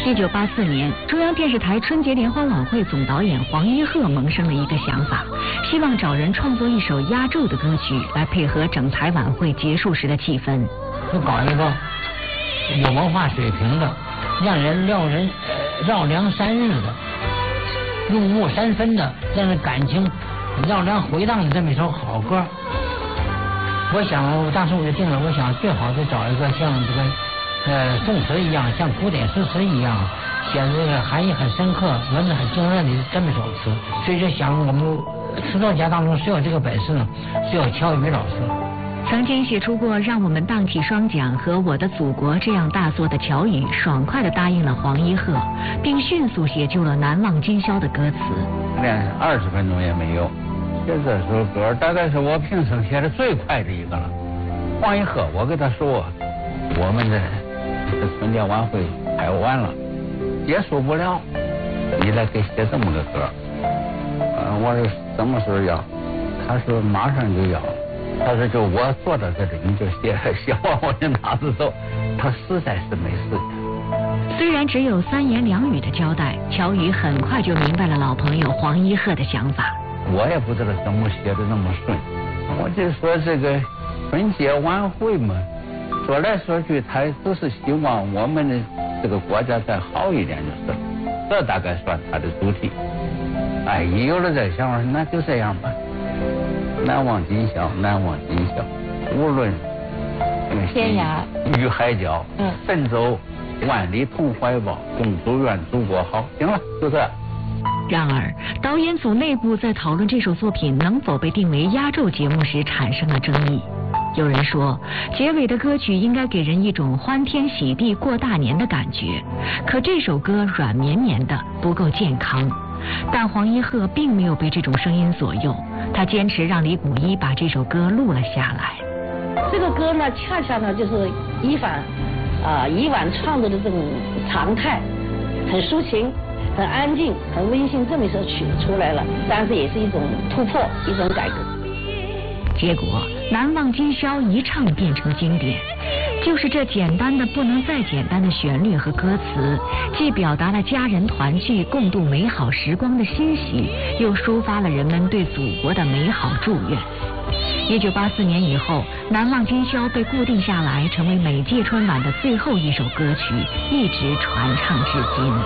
1984年，中央电视台春节联欢晚会总导演黄一鹤萌生了一个想法，希望找人创作一首压轴的歌曲来配合整台晚会结束时的气氛。 就搞一个有文化水平的，让人绕梁三日的，入木三分的，让人感情绕梁回荡的这么一首好歌。我想，当时我就定了，我想最好是找一个像这个宋词一样，像古典诗词一样，写的这个含义很深刻、文字很惊人的这么一首词。所以就想，我们词作家当中谁有这个本事呢？只有乔羽老师。 曾经写出过《让我们荡起双桨》和《我的祖国》这样大作的乔羽，爽快地答应了黄一鹤，并迅速写就了《难忘今宵》的歌词。 连20分钟也没有。写这首歌大概是我平生写的最快的一个了。黄一鹤，我跟他说，我们的春节晚会开完了，结束不了，你来给写这么个歌。我说什么时候要？他说马上就要。他说就我坐到这里，你就写完我就拿着走。他实在是没时间。 虽然只有3言2语的交代，乔羽很快就明白了老朋友黄一鹤的想法。 我也不知道怎么写的那么顺，我就说这个春节晚会嘛，说来说去，他只是希望我们的这个国家再好一点就是了，这大概算他的主题。哎，一有了这想法，那就这样吧。难忘今宵，难忘今宵，无论天涯与海角，奔走万里同怀抱，共祝愿祖国好。行了，就这。 然而，导演组内部在讨论这首作品能否被定为压轴节目时产生了争议。有人说，结尾的歌曲应该给人一种欢天喜地过大年的感觉，可这首歌软绵绵的，不够健康。但黄一鹤并没有被这种声音左右，他坚持让李谷一把这首歌录了下来。 这个歌呢，恰恰呢就是以往创作的这种常态，很抒情、很安静、很温馨，这么一首曲出来了，但是也是一种突破，一种改革。 结果《难忘今宵》一唱变成经典，就是这简单的不能再简单的旋律和歌词，既表达了家人团聚共度美好时光的欣喜，又抒发了人们对祖国的美好祝愿。1984年以后，《难忘今宵》被固定下来，成为每届春晚的最后一首歌曲，一直传唱至今。